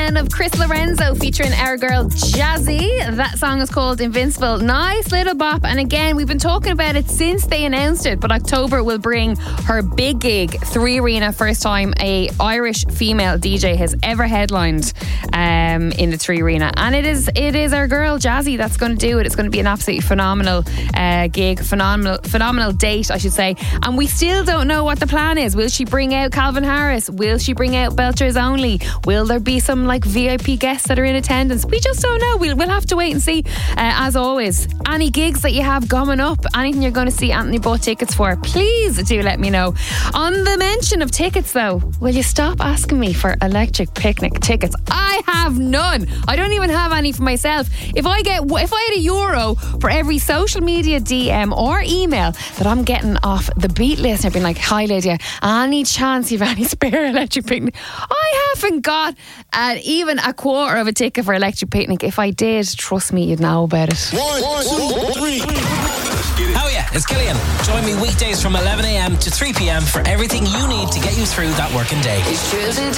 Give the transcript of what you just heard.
sound of Chris Lorenzo featuring our girl Jazzy. That song is called Invincible. Nice little bop. And again, we've been talking about it since they announced it, but October will bring her big gig, 3 Arena. First time a Irish female DJ has ever headlined in the 3 Arena. And it is our girl Jazzy that's going to do it. It's going to be an absolutely phenomenal gig, phenomenal date, I should say. And we still don't know what the plan is. Will she bring out Calvin Harris? Will she bring out Belchers Only? Will there be some like VIP guests that are in attendance? We just don't know. We'll have to wait and see. As always, any gigs that you have coming up, anything you're going to see Anthony bought tickets for, please do let me know. On the mention of tickets though, will you stop asking me for Electric Picnic tickets? I have none. I don't even have any for myself. If I had €1 for every social media DM or email that I'm getting off the Beat listener being like, hi Lydia, any chance you've any spare Electric Picnic? I haven't got even a quarter of a ticket for Electric Picnic. If I did, trust me, you'd know about it. 1, 2, 3. Oh yeah, it's Killian. Join me weekdays from 11am to 3pm for everything you need to get you through that working day.